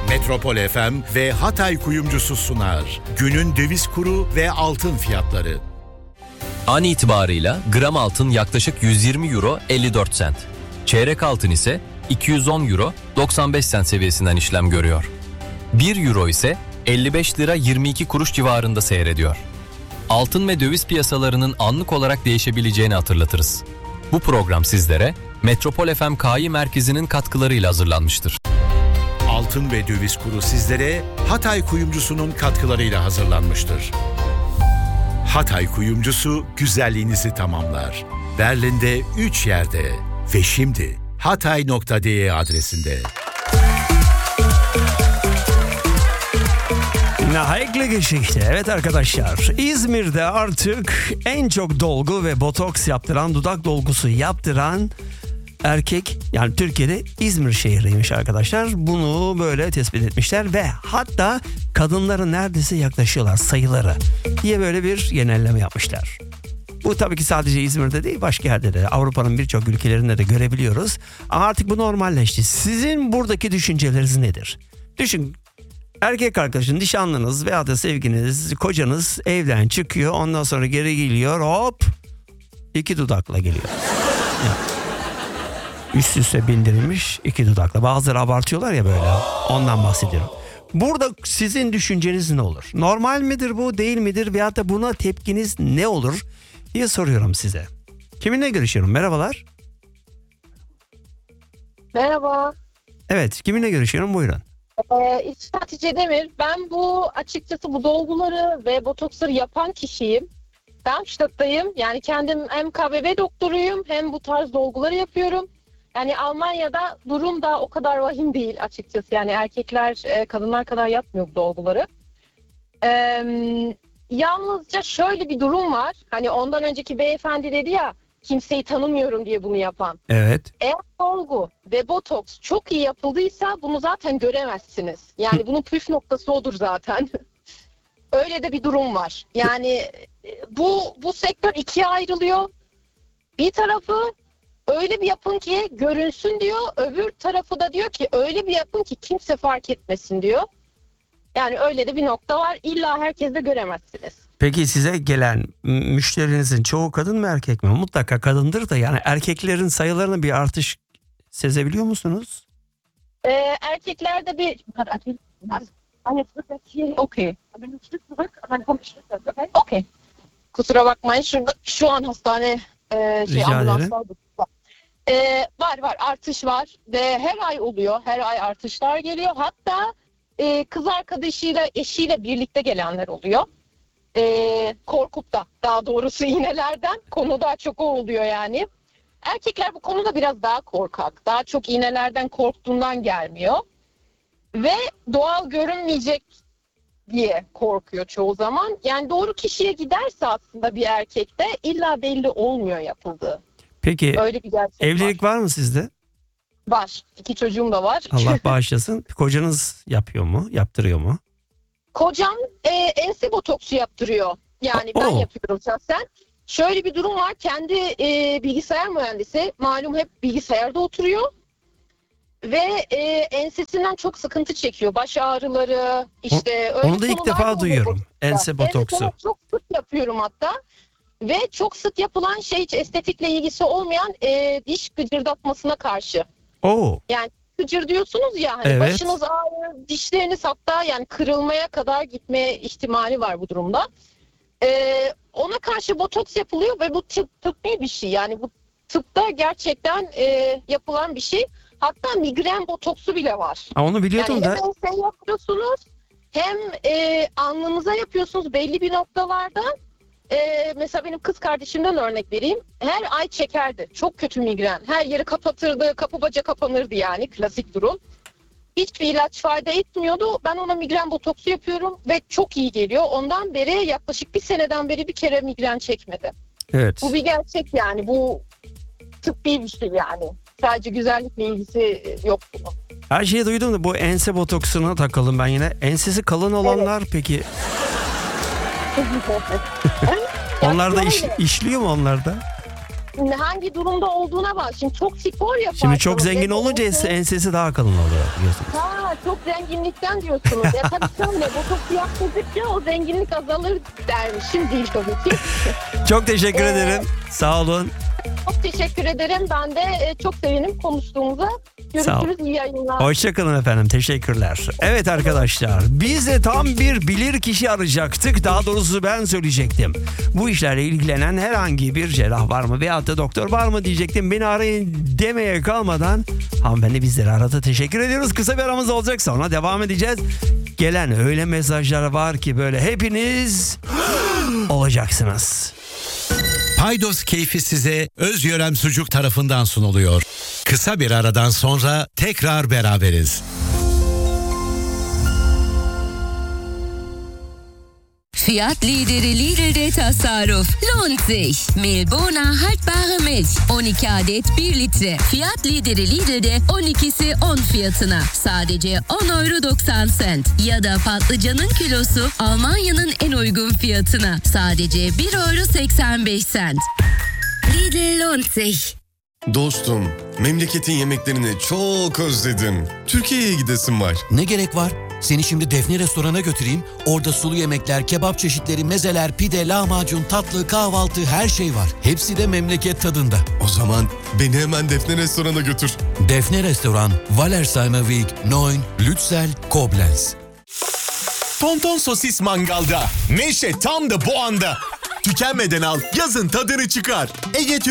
Metropol FM ve Hatay Kuyumcusu sunar. Günün döviz kuru ve altın fiyatları. An itibarıyla gram altın yaklaşık 120 euro 54 sent. Çeyrek altın ise 210 euro 95 sent seviyesinden işlem görüyor. 1 euro ise 55 lira 22 kuruş civarında seyrediyor. Altın ve döviz piyasalarının anlık olarak değişebileceğini hatırlatırız. Bu program sizlere Metropol FM KI Merkezi'nin katkılarıyla hazırlanmıştır. Altın ve döviz kuru sizlere Hatay Kuyumcusu'nun katkılarıyla hazırlanmıştır. Hatay Kuyumcusu güzelliğinizi tamamlar. Berlin'de 3 yerde ve şimdi hatay.de adresinde. Eine heikle Geschichte. Evet arkadaşlar, İzmir'de artık en çok dolgu ve botoks yaptıran, dudak dolgusu yaptıran erkek, yani Türkiye'de İzmir şehriymiş arkadaşlar. Bunu böyle tespit etmişler ve hatta kadınların neredeyse yaklaşıyorlar sayıları diye böyle bir genelleme yapmışlar. Bu tabii ki sadece İzmir'de değil, başka yerde de, Avrupa'nın birçok ülkelerinde de görebiliyoruz. Ama artık bu normalleşti. Sizin buradaki düşünceleriniz nedir? Düşün, erkek arkadaşın, nişanlınız veya da sevginiz, kocanız evden çıkıyor, ondan sonra geri geliyor, hop 2 dudakla geliyor. Yani üst üste bindirilmiş 2 dudakla. Bazıları abartıyorlar ya böyle, ondan bahsediyorum. Burada sizin düşünceniz ne olur? Normal midir bu, değil midir, veyahut da buna tepkiniz ne olur diye soruyorum size. Kiminle görüşüyorum? Merhabalar. Merhaba. Evet, kiminle görüşüyorum? Buyurun. İsmet Hatice Demir. Ben açıkçası bu dolguları ve botoksları yapan kişiyim. Darmstadt'tayım. Yani kendim hem KBB doktoruyum hem bu tarz dolguları yapıyorum. Yani Almanya'da durum da o kadar vahim değil açıkçası. Yani erkekler kadınlar kadar yapmıyor bu dolguları. Yalnızca şöyle bir durum var. Hani ondan önceki beyefendi dedi ya, kimseyi tanımıyorum diye bunu yapan. Evet. Eğer dolgu ve botoks çok iyi yapıldıysa bunu zaten göremezsiniz. Yani bunun püf noktası odur zaten. Öyle de bir durum var. Yani bu sektör ikiye ayrılıyor. Bir tarafı öyle bir yapın ki görünsün diyor. Öbür tarafı da diyor ki öyle bir yapın ki kimse fark etmesin diyor. Yani öyle de bir nokta var. İlla herkes de göremezsiniz. Peki size gelen müşterinizin çoğu kadın mı erkek mi? Mutlaka kadındır da, yani erkeklerin sayılarında bir artış sezebiliyor musunuz? Erkeklerde bir... Okey. Okey. Kusura bakmayın. Şu an hastane ambulanslar var artış var ve her ay oluyor. Her ay artışlar geliyor. Hatta kız arkadaşıyla, eşiyle birlikte gelenler oluyor. Korkup da, daha doğrusu iğnelerden, konu daha çok o oluyor yani. Erkekler bu konuda biraz daha korkak. Daha çok iğnelerden korktuğundan gelmiyor. Ve doğal görünmeyecek diye korkuyor çoğu zaman. Yani doğru kişiye giderse aslında bir erkekte illa belli olmuyor yapıldığı. Peki öyle bir gerçek evlilik var mı sizde? Var. 2 çocuğum da var. Allah bağışlasın. Kocanız yapıyor mu? Yaptırıyor mu? Kocam ense botoksu yaptırıyor. Yani ben yapıyorum şahsen. Şöyle bir durum var. Kendi bilgisayar mühendisi. Malum hep bilgisayarda oturuyor. Ve ensesinden çok sıkıntı çekiyor. Baş ağrıları, işte öyle. Onu da ilk defa duyuyorum. Ense botoksu. Evet, çok sık yapıyorum hatta. Ve çok sık yapılan şey, hiç estetikle ilgisi olmayan diş gıcırdatmasına karşı. Yani gıcır diyorsunuz ya, hani evet. Başınız ağrır, dişleriniz hatta yani kırılmaya kadar gitme ihtimali var bu durumda. Ona karşı botoks yapılıyor ve bu tıbbi bir şey. Yani bu tıpta gerçekten yapılan bir şey. Hatta migren botoksu bile var. Onu biliyordum yani da. Hem sen yapıyorsunuz hem alnınıza yapıyorsunuz belli bir noktalarda. Mesela benim kız kardeşimden örnek vereyim. Her ay çekerdi. Çok kötü migren. Her yeri kapatırdı. Kapı baca kapanırdı yani. Klasik durum. Hiçbir ilaç fayda etmiyordu. Ben ona migren botoksu yapıyorum ve çok iyi geliyor. Ondan beri, yaklaşık 1 seneden beri bir kere migren çekmedi. Evet. Bu bir gerçek yani. Bu tıbbi bir şey yani. Sadece güzellikle ilgisi yok bunun. Her şeyi duydum da bu ense botoksuna takalım ben yine. Ensesi kalın olanlar peki... Onlar da işliyor mu onlar da? hangi durumda olduğuna bak. Şimdi çok spor yaparsınız. Şimdi çok zengin olunca ensesi daha kalın oluyor biliyorsunuz. Ha, çok zenginlikten diyorsunuz. Ya tabii şöyle, botoks yaptırdıkça o zenginlik azalır dermişim, değil tabii ki. Çok teşekkür ederim. Sağ olun. Çok teşekkür ederim. Ben de çok sevinim konuştuğumuza. Sağ ol. Görüşürüz. İyi yayınlar. Hoşçakalın efendim. Teşekkürler. Evet arkadaşlar, biz de tam bir bilir kişi arayacaktık. Daha doğrusu ben söyleyecektim. Bu işlerle ilgilenen herhangi bir cerrah var mı veyahut da doktor var mı diyecektim. Beni arayın demeye kalmadan hanımefendi bizleri aradı. Teşekkür ediyoruz. Kısa bir aramız olacak, sonra devam edeceğiz. Gelen öyle mesajlar var ki böyle hepiniz olacaksınız. Paydos keyfi size Özyörem Sucuk tarafından sunuluyor. Kısa bir aradan sonra tekrar beraberiz. Fiyat lideri Lidl'de tasarruf. Lohnt sich. Milbona haltbare Milch. 12 adet 1 litre. Fiyat lideri Lidl'de 12'si 10 fiyatına. Sadece 10,90 €. Ya da patlıcanın kilosu Almanya'nın en uygun fiyatına. Sadece 1,85 €. Lidl lohnt sich. Dostum, memleketin yemeklerini çok özledim. Türkiye'ye gidesim var. Ne gerek var? Seni şimdi Defne restorana götüreyim. Orada sulu yemekler, kebap çeşitleri, mezeler, pide, lahmacun, tatlı, kahvaltı her şey var. Hepsi de memleket tadında. O zaman beni hemen Defne restorana götür. Defne Restoran, Wallersheimerweg 9, Lützel, Koblenz. Tonton Sosis Mangal'da. Neşe tam da bu anda. Tükenmeden al, yazın tadını çıkar. Ege